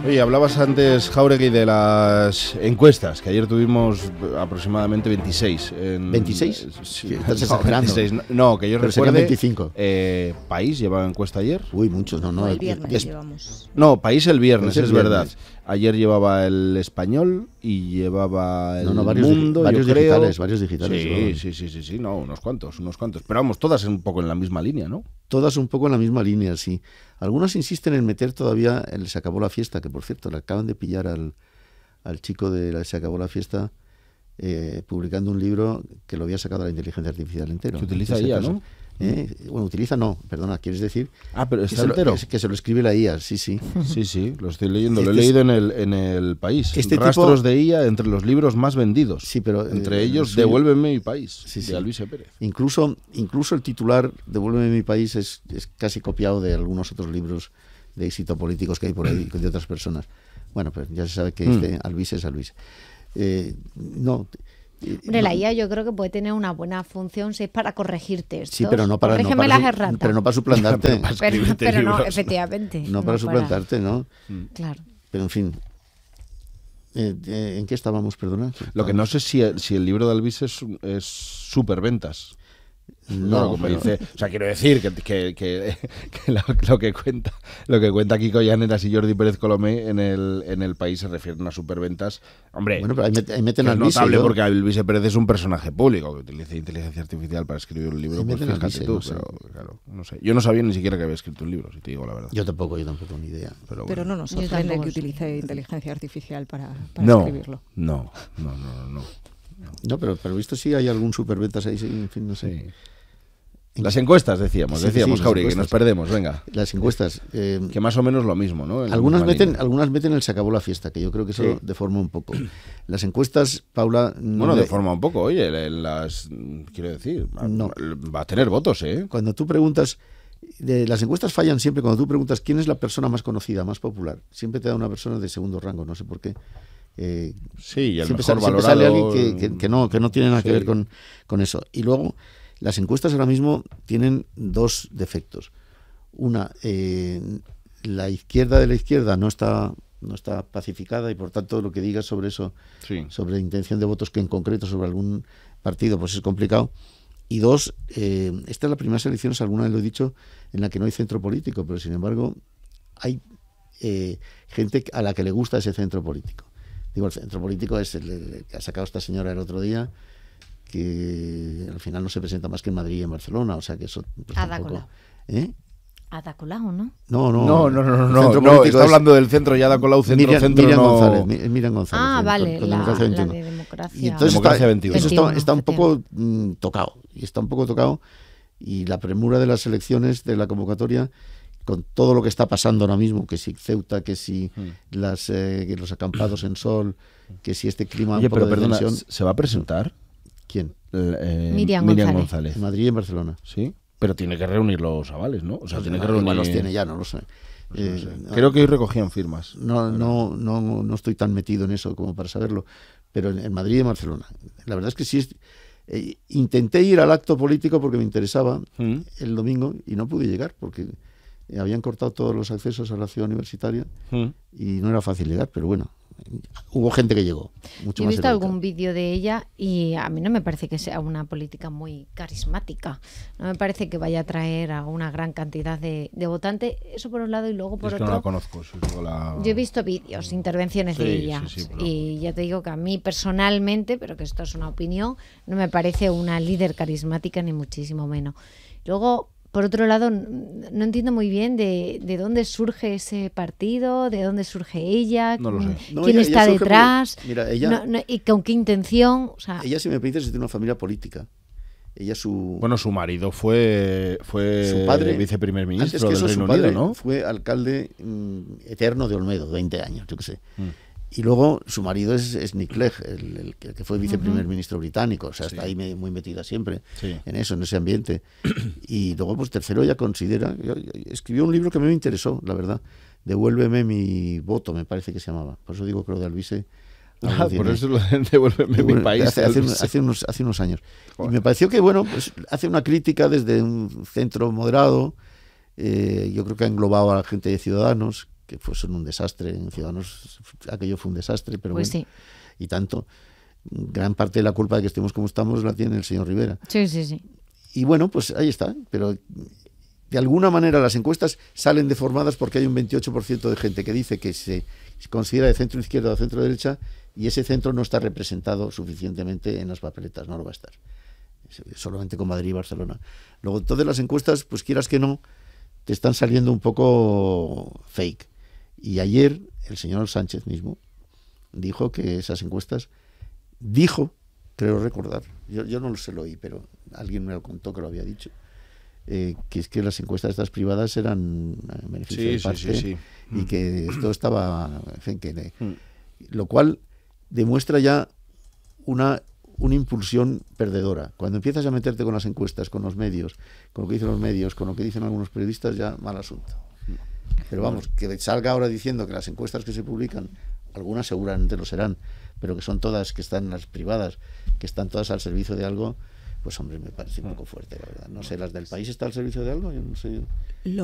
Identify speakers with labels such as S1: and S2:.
S1: Oye, hablabas antes, Jáuregui, de las encuestas, que ayer tuvimos aproximadamente 26.
S2: ¿26?
S1: Sí,
S2: Estás exagerando.
S1: 26. No, que yo
S2: Pero
S1: recuerde.
S2: 25.
S1: País llevaba encuesta ayer.
S2: Uy, muchos, no.
S3: El viernes llevamos.
S1: No, País el viernes,
S2: Pues el
S1: es
S2: viernes.
S1: verdad. Ayer llevaba el Español y llevaba el
S2: varios
S1: Mundo,
S2: varios
S1: yo creo.
S2: digitales, varios digitales.
S1: Sí, no, unos cuantos. Pero vamos, todas un poco en la misma línea, ¿no?
S2: Todas un poco en la misma línea, sí. Algunas insisten en meter todavía el Se acabó la fiesta, que por cierto le acaban de pillar al chico de la Se acabó la fiesta publicando un libro que lo había sacado a la inteligencia artificial entero.
S1: Que utiliza
S2: En ese
S1: IA,
S2: caso.
S1: ¿no?
S2: Bueno, utiliza no, perdona, quieres decir
S1: Pero
S2: que
S1: está entero.
S2: que se lo escribe la IA, sí.
S1: Sí, lo estoy leyendo. Lo he
S2: Este es-
S1: leído en el País.
S2: Este
S1: Rastros
S2: tipo-
S1: de IA entre los libros más vendidos.
S2: Sí, pero
S1: Entre ellos,
S2: sí.
S1: Devuélveme mi país,
S2: Sí.
S1: de Alvise Pérez.
S2: Incluso el titular Devuélveme mi país es casi copiado de algunos otros libros de éxito políticos que hay por ahí de otras personas. Bueno, pues ya se sabe que Alvise es Alvise.
S3: Hombre, la IA yo creo que puede tener una buena función si es para corregir textos.
S2: Sí, pero no para
S3: Corrígeme las erratas.
S2: pero no para suplantarte.
S3: Pero no, efectivamente.
S2: No para suplantarte, ¿no?
S3: Claro.
S2: Pero en fin. ¿En qué estábamos, perdona?
S1: Lo que no sé si el libro de Alvise es superventas.
S2: No,
S1: como
S2: pero-
S1: dice, o sea, quiero decir que lo que cuenta Kiko Llaneras y Jordi Pérez Colomé en el País se refieren a superventas. Hombre,
S2: Bueno, pero ahí meten
S1: que es
S2: Alvise.
S1: notable porque Alvise Pérez es un personaje público que utiliza inteligencia artificial para escribir un libro.
S2: Ahí
S1: Pues
S2: meten
S1: fíjate
S2: Alvise,
S1: tú,
S2: no sé.
S1: pero claro, no sé. Yo no sabía ni siquiera que había escrito un libro, si te digo la verdad.
S2: Yo tampoco, ni idea.
S1: Pero
S4: Pero
S1: bueno.
S4: no nos
S3: Yo
S4: sorprende
S3: tampoco
S4: que
S3: sé.
S4: utilice inteligencia artificial para
S1: No,
S4: escribirlo.
S1: no.
S2: No, pero visto sí hay algún superventas ahí, sí, en fin, no sé.
S1: Sí. Las encuestas, decíamos,
S2: Sí,
S1: Jáuregui,
S2: las
S1: que nos
S2: encuestas.
S1: perdemos, venga.
S2: Las encuestas.
S1: Que más o menos lo mismo, ¿no? En la
S2: Algunas
S1: misma línea.
S2: meten el Se acabó la fiesta, que yo creo que eso
S1: Sí.
S2: deforma un poco. Las encuestas, Paula...
S1: Bueno, deforma un poco, oye, quiero decir,
S2: No.
S1: va a tener votos, ¿eh?
S2: Cuando tú preguntas... las encuestas fallan siempre cuando tú preguntas quién es la persona más conocida, más popular. Siempre te da una persona de segundo rango, no sé por qué.
S1: Sí, y el
S2: siempre
S1: mejor
S2: siempre
S1: valorado.
S2: sale alguien que no tiene nada que
S1: Sí.
S2: ver con eso. Y luego, las encuestas ahora mismo tienen dos defectos. Una, la izquierda de la izquierda no está pacificada y por tanto lo que digas sobre eso,
S1: Sí.
S2: sobre intención de votos que en concreto sobre algún partido, pues es complicado. Y dos, esta es la primera elecciones, alguna vez lo he dicho, en la que no hay centro político, pero sin embargo hay gente a la que le gusta ese centro político. Digo, el centro político es el que ha sacado esta señora el otro día, que al final no se presenta más que en Madrid y en Barcelona, o sea que eso pues,
S3: Ada
S2: tampoco...
S3: Colau.
S2: ¿Eh?
S3: Ada Colau, ¿no?
S2: No,
S1: No,
S2: centro político
S1: está
S2: es
S1: hablando del centro, ya da Colau,
S2: Miriam
S1: centro no...
S2: González, Miriam González.
S3: Ah, vale,
S2: con
S3: la
S2: Democracia 21.
S3: de democracia.
S2: Y entonces
S1: Democracia 21.
S2: eso
S3: 21,
S2: está un poco tocado. Y está un poco tocado. Y la premura de las elecciones, de la convocatoria, con todo lo que está pasando ahora mismo, que si Ceuta, que si que los acampados en Sol, que si este clima
S1: Oye,
S2: un poco
S1: pero
S2: de
S1: perdona,
S2: tensión.
S1: ¿se va a presentar?
S2: ¿Quién?
S3: Miriam
S1: González.
S2: En Madrid y en Barcelona.
S1: Sí, pero tiene que reunir los avales, ¿no? O sea, tiene que reunir...
S2: Igual los tiene ya, no lo sé.
S1: No sé. Creo que hoy recogían firmas.
S2: No estoy tan metido en eso como para saberlo, pero en Madrid y en Barcelona. La verdad es que sí intenté ir al acto político porque me interesaba el domingo y no pude llegar porque habían cortado todos los accesos a la ciudad universitaria y no era fácil llegar, pero bueno, hubo gente que llegó. Mucho
S3: Yo he
S2: más
S3: visto
S2: heroica.
S3: algún vídeo de ella y a mí no me parece que sea una política muy carismática. No me parece que vaya a traer a una gran cantidad de votantes. Eso por un lado y luego por
S1: Es que
S3: otro.
S1: no la conozco.
S3: Yo he visto vídeos, intervenciones de
S1: Sí,
S3: ella
S1: sí, pero-
S3: y ya te digo que a mí personalmente, pero que esto es una opinión, no me parece una líder carismática ni muchísimo menos. Luego, por otro lado, no entiendo muy bien de dónde surge ese partido, de dónde surge ella,
S1: No lo sé.
S2: No,
S3: quién
S2: ella
S3: está
S2: surge
S3: detrás,
S2: porque, mira, ella-
S3: y con qué intención. O sea,
S2: Ella, si me permites, es de una familia política. Ella
S1: Bueno, su marido fue
S2: su padre,
S1: viceprimer
S2: antes
S1: ministro
S2: que
S1: del
S2: eso, su
S1: Reino
S2: padre
S1: Unido, ¿no?
S2: fue alcalde eterno de Olmedo, 20 años, yo qué sé. Y luego su marido es Nick Clegg, el que fue viceprimer ministro británico, o sea, está ahí muy metida siempre en eso, en ese ambiente. Y luego, pues tercero, ella considera, escribió un libro que a mí me interesó, la verdad, Devuélveme mi voto, me parece que se llamaba. Por eso digo que lo de Alvise...
S1: Por eso lo de Devuélveme mi país.
S2: Hace unos años. Y me pareció que, bueno, pues hace una crítica desde un centro moderado, yo creo que ha englobado a la gente de Ciudadanos, que fuesen un desastre. En Ciudadanos aquello fue un desastre, pero
S3: Pues
S2: bueno,
S3: sí.
S2: y tanto. Gran parte de la culpa de que estemos como estamos la tiene el señor Rivera.
S3: Sí, sí, sí.
S2: Y bueno, pues ahí está, pero de alguna manera las encuestas salen deformadas porque hay un 28% de gente que dice que se considera de centro izquierda o de centro derecha y ese centro no está representado suficientemente en las papeletas, no lo va a estar. Solamente con Madrid y Barcelona. Luego, todas las encuestas, pues quieras que no, te están saliendo un poco fake. Y ayer el señor Sánchez mismo dijo que esas encuestas, creo recordar, yo no se lo oí, pero alguien me lo contó que lo había dicho, que es que las encuestas estas privadas eran en beneficio de parte y que esto estaba, en fin, lo cual demuestra ya una impulsión perdedora. Cuando empiezas a meterte con las encuestas, con los medios, con lo que dicen los medios, con lo que dicen algunos periodistas, ya mal asunto. Pero vamos, que salga ahora diciendo que las encuestas que se publican, algunas seguramente lo serán, pero que son todas, que están las privadas, que están todas al servicio de algo, pues hombre, me parece un poco fuerte, la verdad. No sé, ¿las del país está al servicio de algo? Yo no sé.